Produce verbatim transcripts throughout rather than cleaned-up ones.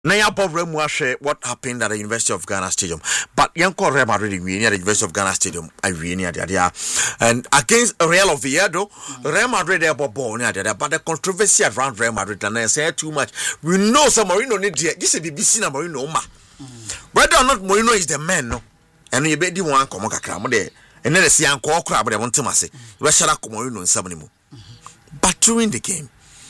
Naya problem was what happened at the University of Ghana Stadium. But Yanko Real Madrid at the University of Ghana Stadium, I really and against Real Oviedo, Real Madrid are born but the controversy around Real Madrid and I say too much. We know some Marino need this is B B C Marino ma. Whether or not Marino is the man, no, and you bet you want come there, and then the see Uncle Crab, but I want to say, where shall I come Marino in seven? But during the game,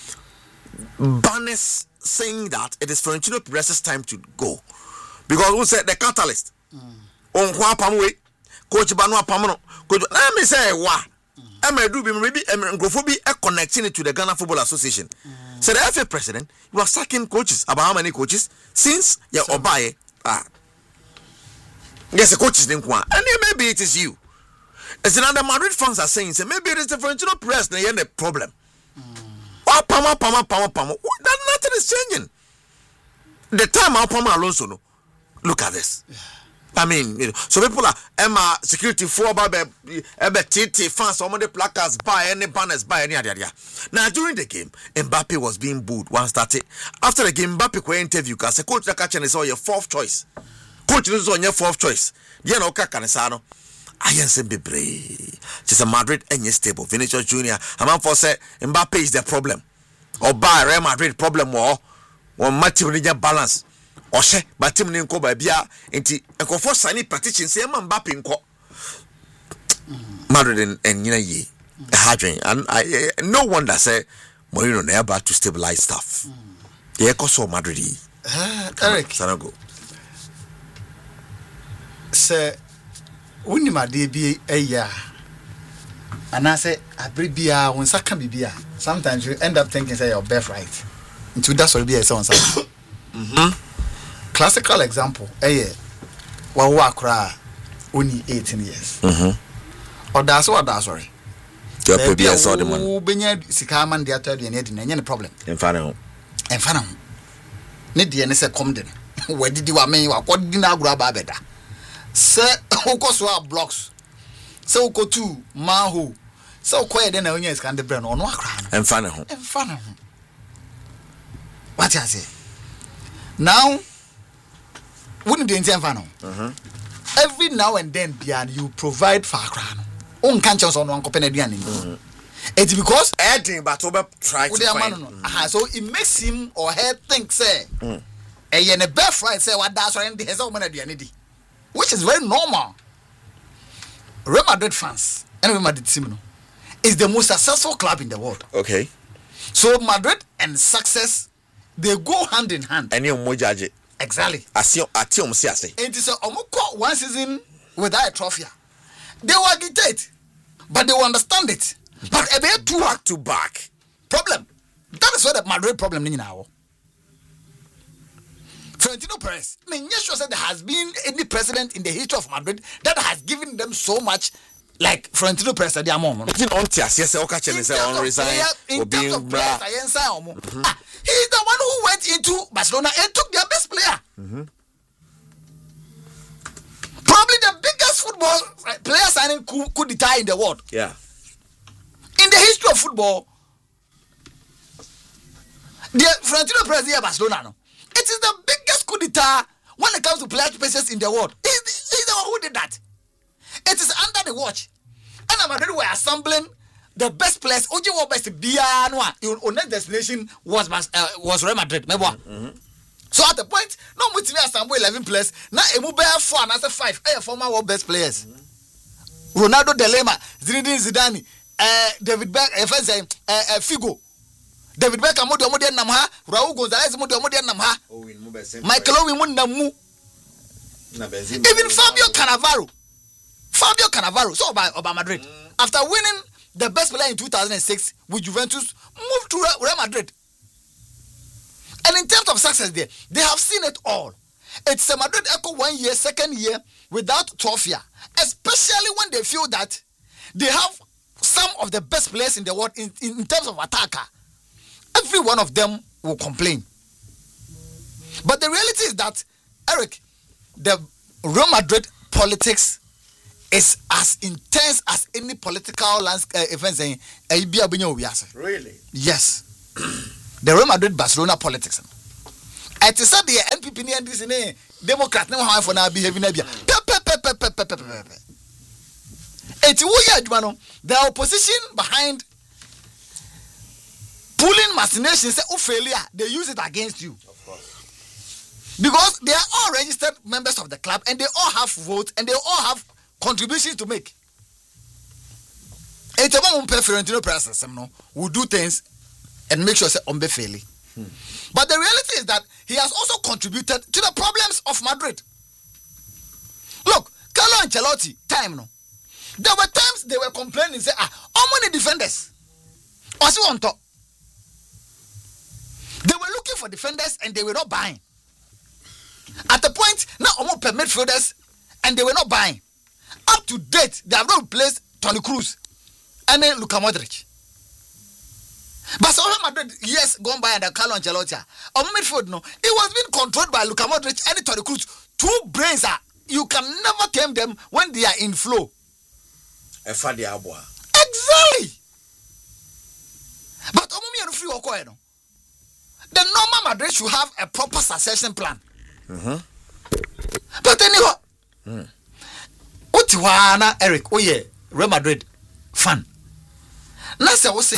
Barnes saying that it is Florentino Perez's time to go because who said the catalyst on Juan Pamwe, Coach Banua Pamano, Coach. Let me say, why? I'm a do maybe I'm connecting it to the Ghana Football Association. So the F A president, you are sacking coaches. About how many coaches since you yeah, Obaye? Ah, yes, the coaches didn't want, and then maybe it is you. As another Madrid fans are saying, so maybe it is the Florentino Perez. They have the problem. Oh, Pama, Pama, Pama, Pama. That nothing is changing. The time our Pama Alonso, no. Look at this. Yeah. I mean, you know, so people are Emma security for Babe, T T fans, some of the placards buy any banners, buy any idea. Now during the game, Mbappe was being booed once started. After the game, Mbappe could interview because the coach Nakachen is all your fourth choice. Coach is on your fourth choice. You know, Kakanasano. I am saying be brave. Just a Madrid and your stable. Vinicius Junior A man for say Mbappe is the problem. Or by Real Madrid problem or or Matthew Niger balance. Or she but team name by Bia into and for signing petition say Mbappe inko Madrid and and you know ye hadrin and I no wonder say Mourinho never about to stabilize stuff. Yeah, so Madrid. Uh, Eric Sanago. Sir when you might be a year, and I say, I break beer when Saka be beer. Sometimes you end up thinking, say, your birthright. Into that's what be a song. Classical example, a year, while walk cry only eighteen years. Mm-hmm. Or that's what that's sorry. There be a sort of man. Sikaman, the other, and any problem. In Fano. In Fano. Need the N S A Comden. Where did you mean? What did I grab a better? Sir, who goes blocks? So go to Mahu. So quiet then only can the brain on one crown. And fun and fun. What I say? Now, wouldn't the intend fun? Every now and then, beyond you provide for a crown. On conscience on one Copenhagen. It's because adding but over try to find. Uh-huh. So it makes him or her think, say, a yen a birthright, say what that's right, has all many. Which is very normal. Real Madrid fans and Real Madrid team is the most successful club in the world. Okay. So Madrid and success, they go hand in hand. And you mojaje. Exactly. Asio ati omo si ase. It is a one season without a trophy. They will agitate, but they will understand it. But a bit two back to back problem. That is what the Madrid problem is now. Florentino Perez, I mean, yes, sure said there has been any president in the history of Madrid that has given them so much, like Florentino Perez at their moment. He's the one who went into Barcelona and took their best player. Mm-hmm. Probably the biggest football player signing coup, coup d'etat in the world. Yeah. In the history of football, the Florentino Perez here Barcelona, no. It is the biggest coup d'etat when it comes to player spaces in the world. He's, he's the one who did that. It is under the watch. And Madrid were assembling the best players. Oji was best Bianwa. Your next destination was uh, was Real Madrid. Mm-hmm. So at the point, no more to assemble eleven players. Now a move four and answer five. I former world best players. Mm-hmm. Ronaldo De Lema, Zinedine Zidane, uh, David Beck, uh, uh, uh, Figo. David Beckham mo de mo de nam ha, Raul Gonzalez mo de mo de nam ha. Michael Owen mo nam mu. Even Fabio Cannavaro. Fabio Cannavaro, so by Obama Madrid. Mm. After winning the best player in two thousand six with Juventus, moved to Real Madrid. And in terms of success there, they have seen it all. It's a Madrid echo one year, second year without trophy, especially when they feel that they have some of the best players in the world in, in, in terms of attacker. Every one of them will complain. But the reality is that, Eric, the Real Madrid politics is as intense as any political landscape uh, events in Really? Yes. The Real Madrid Barcelona politics. It is said the N P P and this in Democrat no how for now behaving na bia. It's wo the opposition behind pulling machinations say failure they use it against you. Of course. Because they are all registered members of the club and they all have votes and they all have contributions to make. It's a moment Fiorentino Perez no will do things and make sure say on be failing. Hmm. But the reality is that he has also contributed to the problems of Madrid. Look, Carlo Ancelotti time no. There were times they were complaining, say, ah, how many defenders? Also on top. They were looking for defenders and they were not buying. At the point, now almost per midfielders and they were not buying. Up to date, they have not replaced Toni Kroos and then Luka Modric. But so Madrid years gone by under Carlo Ancelotti, on midfield, no, it was being controlled by Luka Modric and Toni Kroos. Two brains are, you can never tame them when they are in flow. Exactly. But the normal Madrid should have a proper succession plan. Mm-hmm. But anyhow, what you wanna Eric? Oh yeah, Real Madrid fan. Nasa was say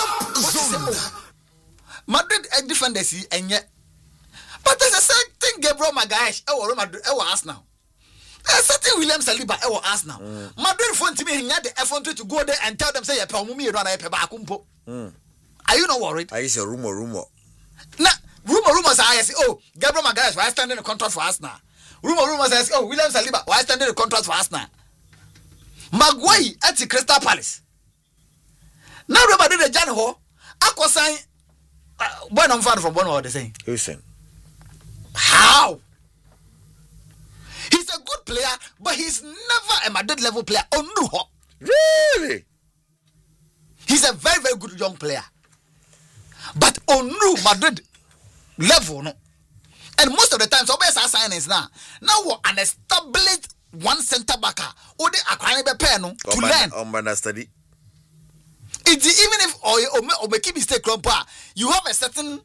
Madrid defenders and yet, but there's a certain Gabriel Magalhaes. Oh, Real Madrid. Oh, Arsenal. There's certain William Saliba. Oh, Arsenal. Mm. Madrid phone to me. He had the effort to go there and tell them say, "Yeah, you don't have a mm. Are you not worried? I say rumor, rumor. Nah, rumor, rumors. I say, oh, Gabriel Magalhaes, why standing the contract for Arsenal? Rumor, rumors. I say, oh, William Saliba, why standing the contract for Arsenal? Maguire at the Crystal Palace. Now, everybody the Jan Ho, Aqua sign. One on fan from one or the same. Listen. How? He's a good player, but he's never a Madrid level player. Oh no! Really? He's a very, very good young player. But on no Madrid level, no. And most of the time, so best our signings now. Now we're an established one centre backer. Or they are be pair no to learn. On study. It's even if or or make mistake, you have a certain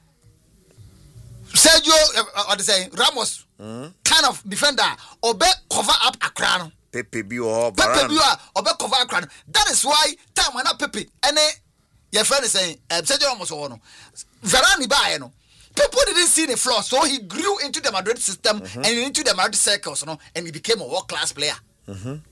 Sergio uh, or they say Ramos mm. kind of defender or be cover up a crown. Pepe Bio Pepe Bio or be cover a crown. That is why time when not Pepe and your friend is saying um, Sergio Ramos or no Varane by no. People didn't see the flaw, so he grew into the Madrid system mm-hmm. and into the Madrid circles, no, and he became a world class player. Mm-hmm.